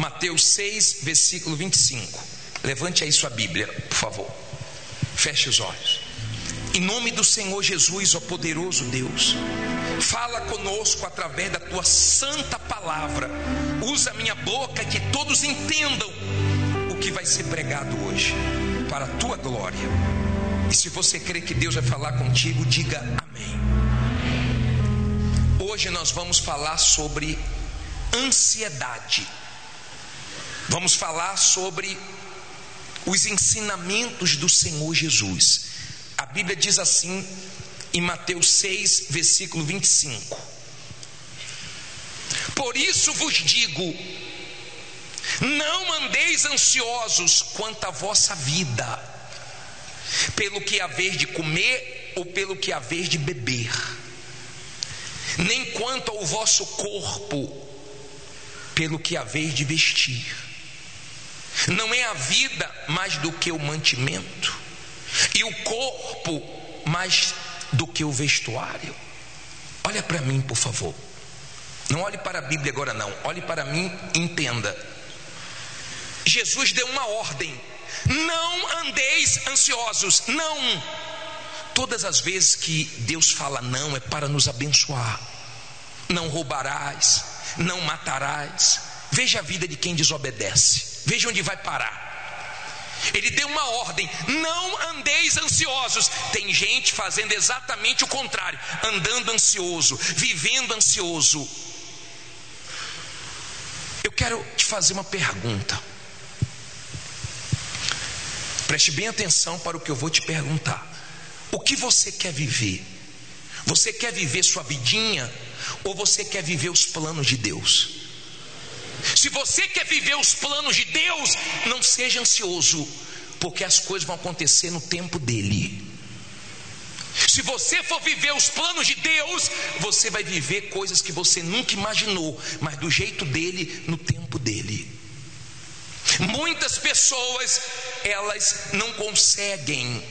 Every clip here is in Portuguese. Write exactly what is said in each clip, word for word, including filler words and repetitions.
Mateus seis, versículo vinte e cinco. Levante aí sua Bíblia, por favor. Feche os olhos. Em nome do Senhor Jesus, ó poderoso Deus, fala conosco através da tua santa palavra. Usa a minha boca, que todos entendam o que vai ser pregado hoje, para a tua glória. E se você crê que Deus vai falar contigo, diga amém. Hoje nós vamos falar sobre ansiedade. Vamos falar sobre os ensinamentos do Senhor Jesus. A Bíblia diz assim em Mateus seis, versículo vinte e cinco: por isso vos digo, não andeis ansiosos quanto à vossa vida, pelo que haveis de comer ou pelo que haveis de beber, nem quanto ao vosso corpo, pelo que haveis de vestir. Não é a vida mais do que o mantimento, e o corpo mais do que o vestuário? Olha para mim, por favor. Não olhe para a Bíblia agora não, olhe para mim e entenda. Jesus deu uma ordem: não andeis ansiosos. Não. Todas as vezes que Deus fala não, é para nos abençoar. Não roubarás, não matarás. Veja a vida de quem desobedece, veja onde vai parar. Ele deu uma ordem: não andeis ansiosos. Tem gente fazendo exatamente o contrário, andando ansioso, vivendo ansioso. Eu quero te fazer uma pergunta. Preste bem atenção para o que eu vou te perguntar. O que você quer viver? Você quer viver sua vidinha, ou você quer viver os planos de Deus? Se você quer viver os planos de Deus, não seja ansioso, porque as coisas vão acontecer no tempo dele. Se você for viver os planos de Deus, você vai viver coisas que você nunca imaginou, mas do jeito dele, no tempo dele. Muitas pessoas, elas não conseguem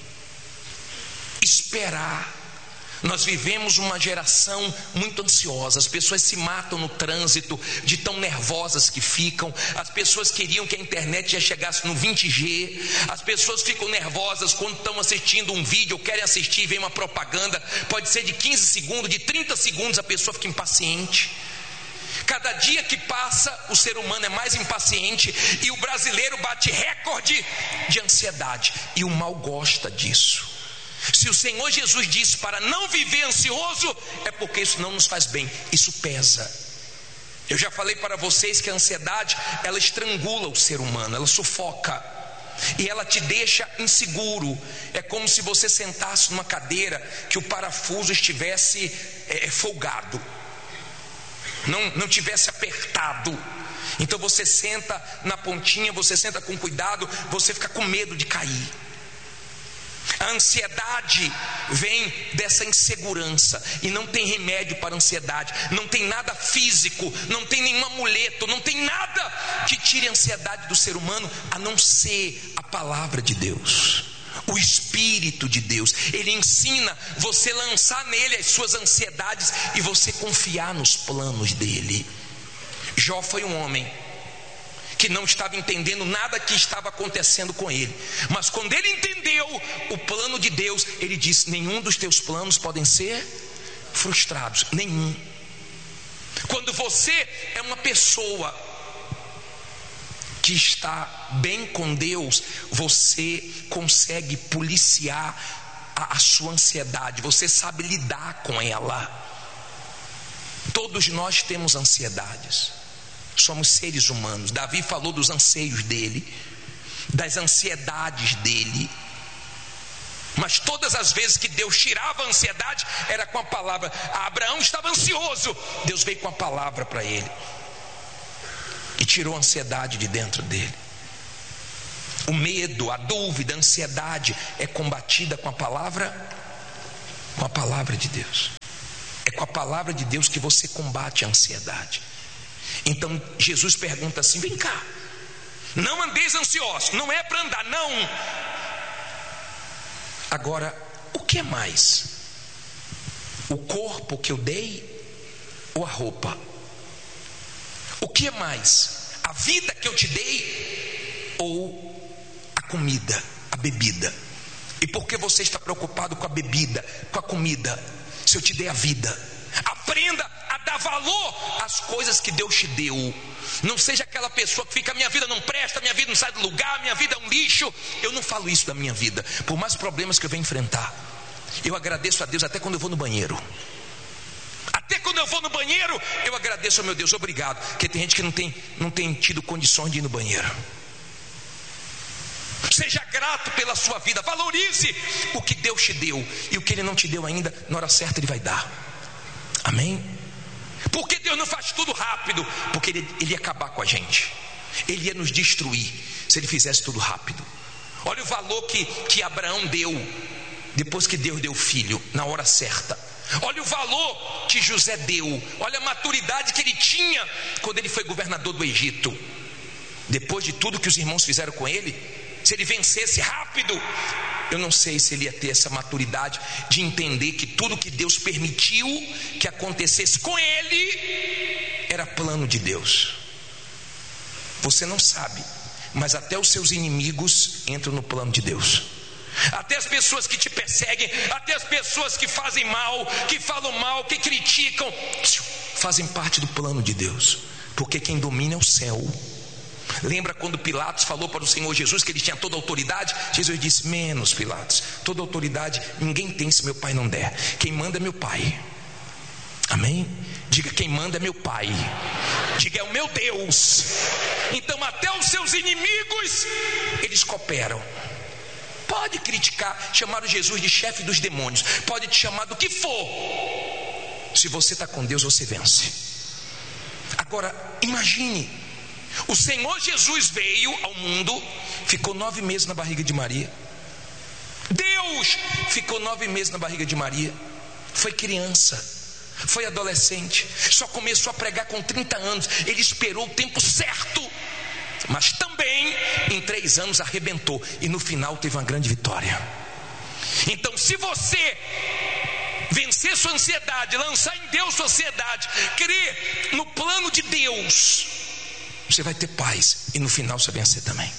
esperar. Nós vivemos uma geração muito ansiosa. As pessoas se matam no trânsito de tão nervosas que ficam. As pessoas queriam que a internet já chegasse no vinte G. As pessoas ficam nervosas quando estão assistindo um vídeo ou querem assistir e vem uma propaganda. Pode ser de quinze segundos, de trinta segundos, a pessoa fica impaciente. Cada dia que passa, o ser humano é mais impaciente, e o brasileiro bate recorde de ansiedade, e o mal gosta disso. Se o Senhor Jesus disse para não viver ansioso, é porque isso não nos faz bem, isso pesa. Eu já falei para vocês que a ansiedade, ela estrangula o ser humano, ela sufoca, e ela te deixa inseguro. É como se você sentasse numa cadeira que o parafuso estivesse é, folgado, não, não tivesse apertado. Então você senta na pontinha, você senta com cuidado, você fica com medo de cair. A ansiedade vem dessa insegurança, e não tem remédio para a ansiedade, não tem nada físico, não tem nenhum amuleto, não tem nada que tire a ansiedade do ser humano, a não ser a palavra de Deus, o Espírito de Deus. Ele ensina você lançar nele as suas ansiedades e você confiar nos planos dele. Jó foi um homem que não estava entendendo nada que estava acontecendo com ele, mas quando ele entendeu o plano de Deus, ele disse: nenhum dos teus planos podem ser frustrados, nenhum. Quando você é uma pessoa que está bem com Deus, você consegue policiar a, a sua ansiedade, você sabe lidar com ela. Todos nós temos ansiedades, somos seres humanos. Davi falou dos anseios dele, das ansiedades dele. Mas todas as vezes que Deus tirava a ansiedade, era com a palavra. Abraão estava ansioso, Deus veio com a palavra para ele e tirou a ansiedade de dentro dele. O medo, a dúvida, a ansiedade é combatida com a palavra, com a palavra de Deus. É com a palavra de Deus que você combate a ansiedade. Então Jesus pergunta assim: vem cá, não andeis ansiosos. Não é para andar, não. Agora, o que é mais? O corpo que eu dei ou a roupa? O que é mais? a vida que eu te dei ou a comida, a bebida? E por que você está preocupado com a bebida, com a comida, se eu te dei a vida? Aprenda a dar valor às coisas que Deus te deu. Não seja aquela pessoa que fica: minha vida não presta, minha vida não sai do lugar, minha vida é um lixo. Eu não falo isso da minha vida. Por mais problemas que eu venho enfrentar, eu agradeço a Deus até quando eu vou no banheiro. Até quando eu vou no banheiro, eu agradeço ao meu Deus, obrigado. Porque tem gente que não tem, não tem tido condições de ir no banheiro. Seja grato pela sua vida. Valorize o que Deus te deu. E o que Ele não te deu ainda, na hora certa Ele vai dar. Amém? Porque Deus não faz tudo rápido? Porque Ele, ele ia acabar com a gente. Ele ia nos destruir se Ele fizesse tudo rápido. Olha o valor que, que Abraão deu depois que Deus deu o filho, na hora certa. Olha o valor que José deu. Olha a maturidade que ele tinha quando ele foi governador do Egito. Depois de tudo que os irmãos fizeram com ele, se ele vencesse rápido, eu não sei se ele ia ter essa maturidade de entender que tudo que Deus permitiu que acontecesse com ele era plano de Deus. Você não sabe, mas até os seus inimigos entram no plano de Deus. Até as pessoas que te perseguem, até as pessoas que fazem mal, que falam mal, que criticam, fazem parte do plano de Deus. Porque quem domina é o céu. Lembra quando Pilatos falou para o Senhor Jesus que ele tinha toda a autoridade? Jesus disse: menos, Pilatos, toda a autoridade ninguém tem se meu pai não der. Quem manda é meu pai. Amém? Diga: quem manda é meu pai. Diga: é o meu Deus. Então até os seus inimigos, eles cooperam. Pode criticar, chamar o Jesus de chefe dos demônios, pode te chamar do que for. Se você está com Deus, você vence. Agora, imagine, o Senhor Jesus veio ao mundo, ficou nove meses na barriga de Maria. Deus ficou nove meses na barriga de Maria. Foi criança, foi adolescente, só começou a pregar com trinta anos. Ele esperou o tempo certo, mas também em três anos arrebentou, e no final teve uma grande vitória. Então, se você vencer sua ansiedade, lançar em Deus sua ansiedade, crer no plano de Deus, você vai ter paz, e no final você vai vencer também.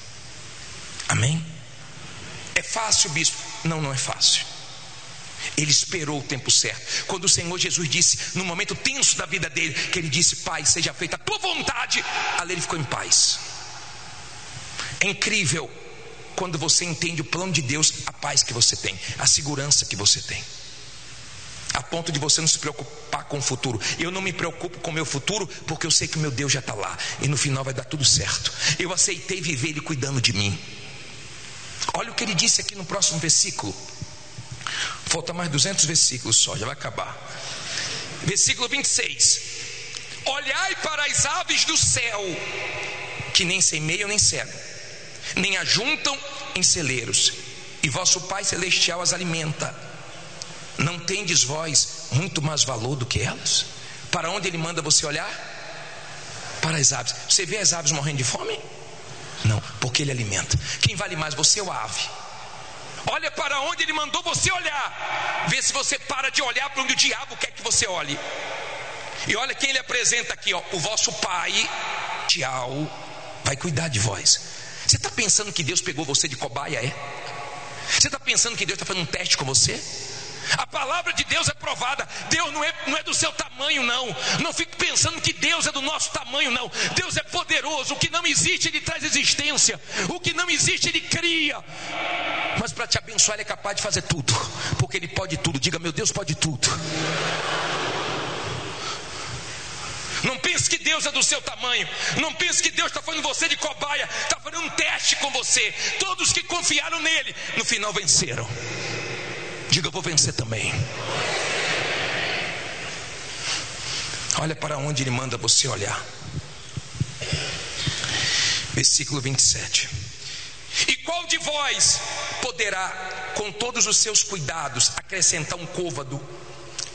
Amém? É fácil, bispo? Não, não é fácil. Ele esperou o tempo certo. Quando o Senhor Jesus disse, no momento tenso da vida dele, que ele disse: Pai, seja feita a tua vontade, ali ele ficou em paz. É incrível quando você entende o plano de Deus, a paz que você tem, a segurança que você tem, a ponto de você não se preocupar com o futuro. Eu não me preocupo com o meu futuro, porque eu sei que o meu Deus já está lá, e no final vai dar tudo certo. Eu aceitei viver Ele cuidando de mim. Olha o que ele disse aqui no próximo versículo. Falta mais duzentos versículos só, já vai acabar. Versículo vinte e seis: olhai para as aves do céu, que nem semeiam nem cegam, nem ajuntam em celeiros, e vosso Pai Celestial as alimenta. Não tendes vós muito mais valor do que elas? Para onde Ele manda você olhar? Para as aves. Você vê as aves morrendo de fome? Não, porque Ele alimenta. Quem vale mais, você ou a ave? Olha para onde Ele mandou você olhar. Vê se você para de olhar para onde o diabo quer que você olhe. E olha quem Ele apresenta aqui, ó, o vosso Pai Celestial vai cuidar de vós. Você está pensando que Deus pegou você de cobaia? É? Você está pensando que Deus está fazendo um teste com você? A palavra de Deus é provada. Deus não é, não é do seu tamanho, não. Não fique pensando que Deus é do nosso tamanho, não. Deus é poderoso. O que não existe, Ele traz existência. O que não existe, Ele cria. Mas para te abençoar, Ele é capaz de fazer tudo, porque Ele pode tudo. Diga: meu Deus pode tudo. Não pense que Deus é do seu tamanho. Não pense que Deus está fazendo você de cobaia. Está fazendo um teste com você. Todos que confiaram nele, no final venceram. Diga: eu vou vencer também. Olha para onde Ele manda você olhar. Versículo vinte e sete: e qual de vós poderá, com todos os seus cuidados, acrescentar um côvado